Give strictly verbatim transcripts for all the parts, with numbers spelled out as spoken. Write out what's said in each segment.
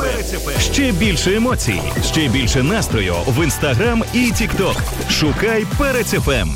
Ще більше емоцій, ще більше настрою в Інстаграм і Тікток. Шукай Перець еф ем.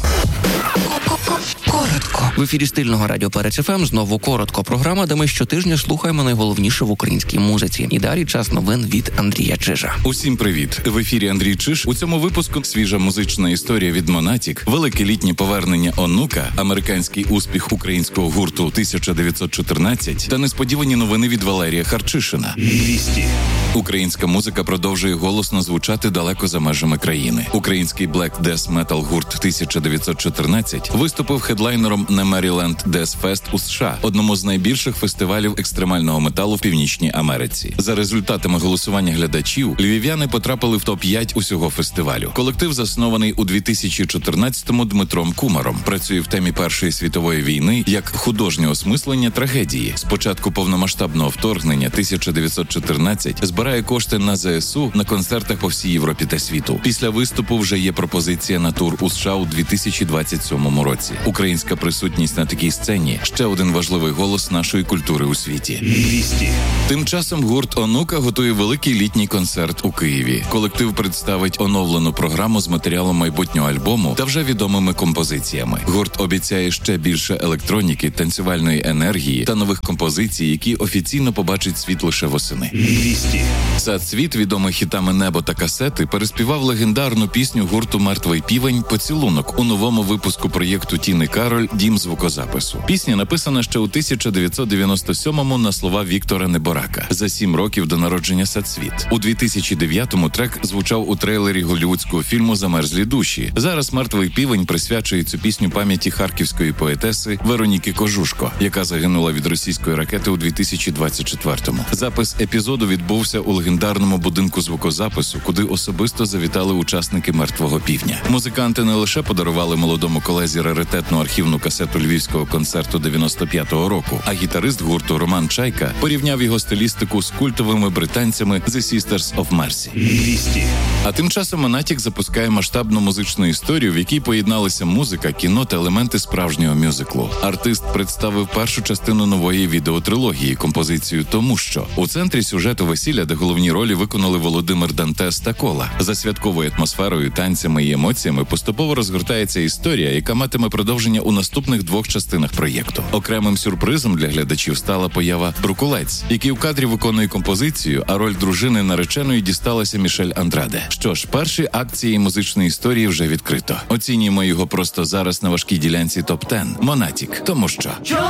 Коротко. В ефірі стильного радіо Перець еф ем знову коротко. Програма, де ми щотижня слухаємо найголовніше в українській музиці. І далі час новин від Андрія Чижа. Усім привіт! В ефірі Андрій Чиж. У цьому випуску свіжа музична історія від Монатік, велике літнє повернення онука, американський успіх українського гурту тисяча дев'ятсот чотирнадцять та несподівані новини від Валерія Харчишина. Вісті. Українська музика продовжує голосно звучати далеко за межами країни. Український Black Death Metal гурт тисяча дев'ятсот чотирнадцять виступив хедлайнером на Maryland Death Fest у США, одному з найбільших фестивалів екстремального металу в Північній Америці. За результатами голосування глядачів, львів'яни потрапили в топ п'ять усього фестивалю. Колектив заснований у дві тисячі чотирнадцятому Дмитром Кумаром. Працює в темі Першої світової війни як художнє осмислення трагедії. З початку повномасштабного вторгнення тисяча дев'ятсот чотирнадцять збирає кошти на зе ес у на концертах по всій Європі та світу. Після виступу вже є пропозиція на тур у США у дві тисячі двадцять сьомому році. Українська присутність на такій сцені – ще один важливий голос нашої культури у світі. Вісті. Тим часом гурт «Онука» готує великий літній концерт у Києві. Колектив представить оновлену програму з матеріалом майбутнього альбому та вже відомими композиціями. Гурт обіцяє ще більше електроніки, танцювальної енергії та нових композицій, які офіційно побачить світ лише восени. Вісті. Сад світ, відомий хітами «Небо» та «Касети», переспівав легендарну пісню гурту «Мертвий півень» «Поцілунок» у новому випуску проєкту Тіни Кароль «Дім звукозапису». Пісня написана ще у тисяча дев'ятсот дев'яносто сьомому на слова Віктора Неборака за сім років до народження «Сад світ». У дві тисячі дев'ятому трек звучав у трейлері голлівудського фільму «Замерзлі душі». Зараз «Мертвий півень» присвячує цю пісню пам'яті харківської поетеси Вероніки Кожушко, яка загинула від російської ракети у дві тисячі двадцять четвертому. Запис епізоду відбувся у легендарному будинку звукозапису, куди особисто завітали учасники «Мертвого півня». Музиканти не лише подарували молодому колезі раритетну архівну касету львівського концерту дев'яносто п'ятого року, а гітарист гурту Роман Чайка порівняв його стилістику з культовими британцями The Sisters of Mercy. Вісті. А тим часом Монатік запускає масштабну музичну історію, в якій поєдналися музика, кіно та елементи справжнього мюзиклу. Артист представив першу частину нової відеотрилогії, композицію «Тому що». У центрі сюжету весілля, де головні ролі виконали Володимир Дантес та Кола. За святковою атмосферою, танцями і емоціями поступово розгортається історія, яка матиме продовження у наступних двох частинах проєкту. Окремим сюрпризом для глядачів стала поява Брукулець, який у кадрі виконує композицію, а роль дружини нареченої дісталася Мішель Андраде. Що ж, перший акт цієї музичної історії вже відкрито. Оцінюємо його просто зараз на важкій ділянці топ десять. Монатік. Тому що...